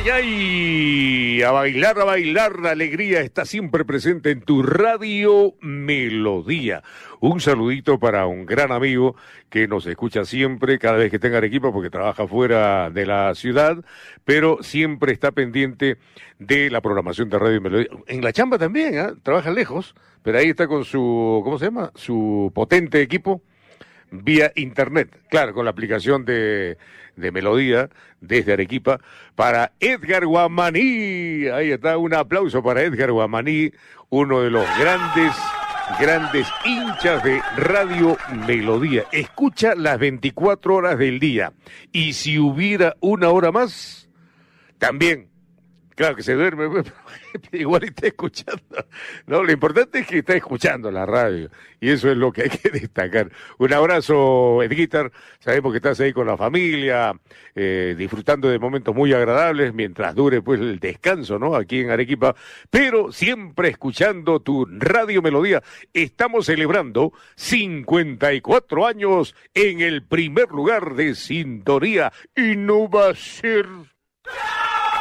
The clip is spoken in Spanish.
ay, ay, a bailar, la alegría está siempre presente en tu Radio Melodía. Un saludito para un gran amigo que nos escucha siempre, cada vez que tenga Arequipa, porque trabaja fuera de la ciudad, pero siempre está pendiente de la programación de Radio Melodía. En la chamba también, ¿eh? Trabaja lejos, pero ahí está con su, ¿cómo se llama? Su potente equipo vía internet, claro, con la aplicación de Melodía desde Arequipa, para Edgar Guamaní. Ahí está, un aplauso para Edgar Guamaní, uno de los grandes hinchas de Radio Melodía. Escucha las 24 horas del día, y si hubiera una hora más, también. Claro que se duerme, igual está escuchando. No, lo importante es que está escuchando la radio, y eso es lo que hay que destacar. Un abrazo, Edguitar, sabemos que estás ahí con la familia, disfrutando de momentos muy agradables, mientras dure pues el descanso, ¿no? Aquí en Arequipa, pero siempre escuchando tu Radio Melodía. Estamos celebrando 54 años en el primer lugar de sintonía, y no va a ser